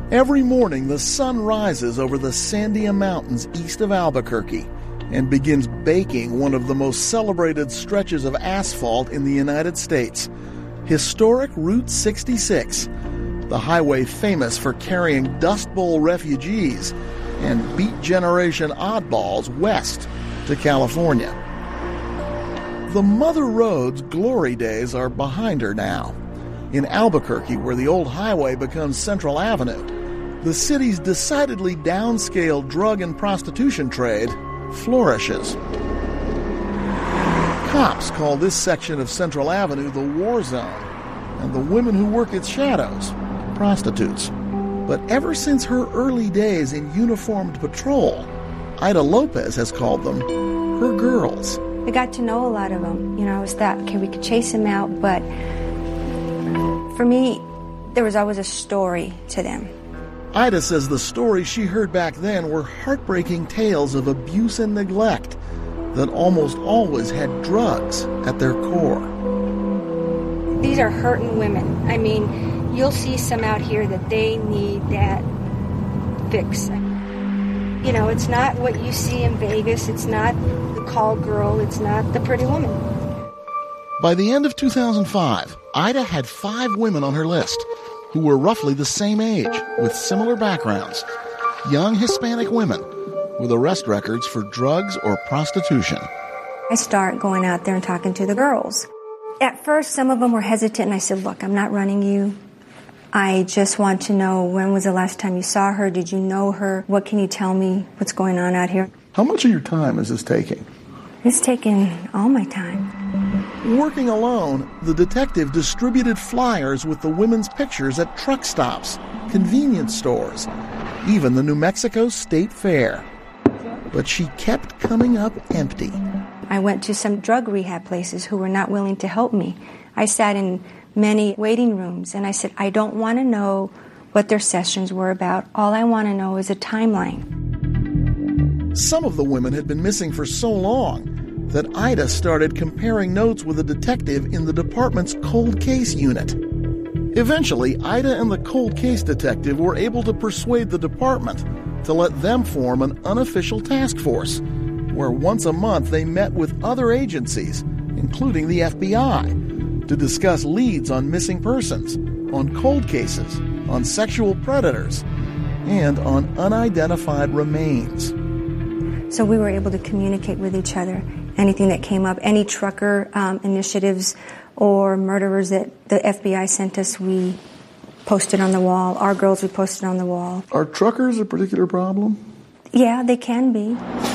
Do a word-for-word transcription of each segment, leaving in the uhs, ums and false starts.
Every morning, the sun rises over the Sandia Mountains east of Albuquerque and begins baking one of the most celebrated stretches of asphalt in the United States, historic Route sixty-six, the highway famous for carrying Dust Bowl refugees and Beat Generation oddballs west to California. The Mother Road's glory days are behind her now. In Albuquerque, where the old highway becomes Central Avenue, the city's decidedly downscaled drug and prostitution trade flourishes. Cops call this section of Central Avenue the war zone, and the women who work its shadows, prostitutes. But ever since her early days in uniformed patrol, Ida Lopez has called them her girls. We got to know a lot of them. You know, I was thought, okay, we could chase them out, but for me, there was always a story to them. Ida says the stories she heard back then were heartbreaking tales of abuse and neglect that almost always had drugs at their core. These are hurting women. I mean, you'll see some out here that they need that fix. You know, it's not what you see in Vegas. It's not the call girl. It's not the pretty woman. By the end of two thousand five, Ida had five women on her list who were roughly the same age, with similar backgrounds. Young Hispanic women with arrest records for drugs or prostitution. I start going out there and talking to the girls. At first, some of them were hesitant, and I said, look, I'm not running you. I just want to know, when was the last time you saw her? Did you know her? What can you tell me? What's going on out here? How much of your time is this taking? It's taking all my time. Working alone, the detective distributed flyers with the women's pictures at truck stops, convenience stores, even the New Mexico State Fair. But she kept coming up empty. I went to some drug rehab places who were not willing to help me. I sat in many waiting rooms, and I said, I don't want to know what their sessions were about. All I want to know is a timeline. Some of the women had been missing for so long that Ida started comparing notes with a detective in the department's cold case unit. Eventually, Ida and the cold case detective were able to persuade the department to let them form an unofficial task force, where once a month they met with other agencies, including the F B I, to discuss leads on missing persons, on cold cases, on sexual predators, and on unidentified remains. So we were able to communicate with each other. Anything that came up, any trucker um, initiatives or murderers that the F B I sent us, we posted on the wall. Our girls, we posted on the wall. Are truckers a particular problem? Yeah, they can be.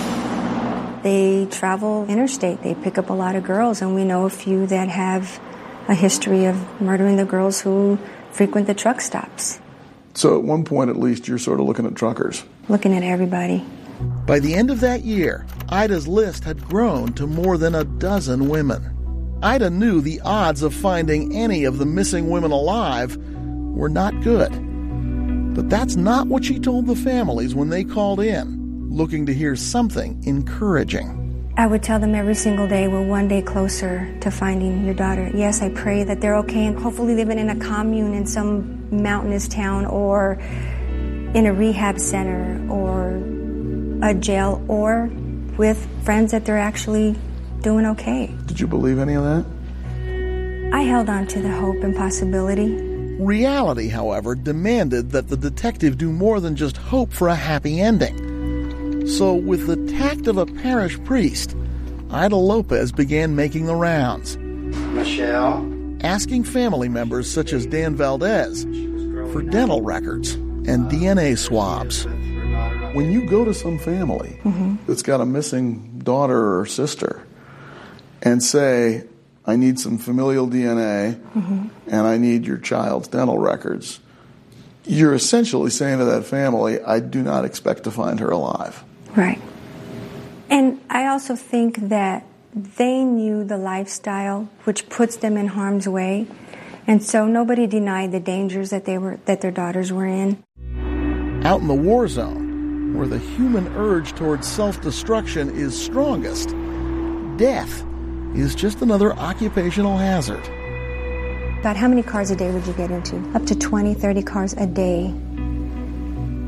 They travel interstate. They pick up a lot of girls, and we know a few that have a history of murdering the girls who frequent the truck stops. So at one point, at least, you're sort of looking at truckers. Looking at everybody. By the end of that year, Ida's list had grown to more than a dozen women. Ida knew the odds of finding any of the missing women alive were not good. But that's not what she told the families when they called in, looking to hear something encouraging. I would tell them every single day, we're one day closer to finding your daughter. Yes, I pray that they're okay and hopefully living in a commune in some mountainous town or in a rehab center or a jail or with friends that they're actually doing okay. Did you believe any of that? I held on to the hope and possibility. Reality, however, demanded that the detective do more than just hope for a happy ending. So, with the tact of a parish priest, Ida Lopez began making the rounds. Michelle. Asking family members such as Dan Valdez for dental records and D N A swabs. When you go to some family mm-hmm. that's got a missing daughter or sister and say, I need some familial D N A mm-hmm. and I need your child's dental records, you're essentially saying to that family, I do not expect to find her alive. Right. And I also think that they knew the lifestyle, which puts them in harm's way. And so nobody denied the dangers that they were that their daughters were in. Out in the war zone, where the human urge towards self-destruction is strongest, death is just another occupational hazard. About how many cars a day would you get into? Up to twenty, thirty cars a day.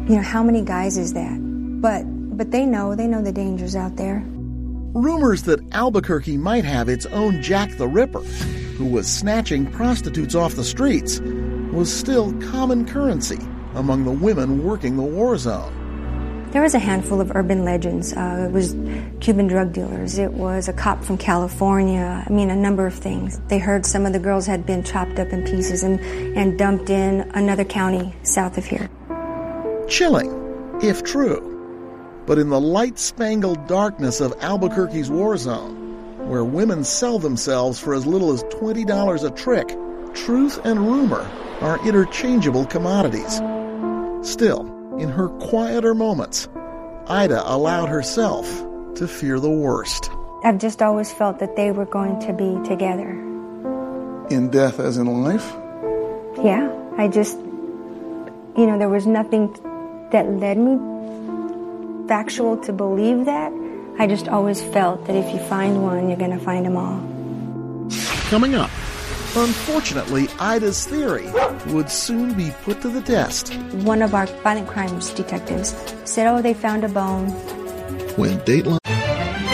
You know, how many guys is that? But but they know, they know the dangers out there. Rumors that Albuquerque might have its own Jack the Ripper, who was snatching prostitutes off the streets, was still common currency among the women working the war zone. There was a handful of urban legends. Uh, it was Cuban drug dealers. It was a cop from California. I mean, a number of things. They heard some of the girls had been chopped up in pieces and, and dumped in another county south of here. Chilling, if true. But in the light-spangled darkness of Albuquerque's war zone, where women sell themselves for as little as twenty dollars a trick, truth and rumor are interchangeable commodities. Still, in her quieter moments, Ida allowed herself to fear the worst. I've just always felt that they were going to be together. In death as in life? Yeah, I just, you know, there was nothing that led me factual to believe that. I just always felt that if you find one, you're going to find them all. Coming up, unfortunately, Ida's theory would soon be put to the test. One of our violent crimes detectives said, oh, they found a bone. When Dateline...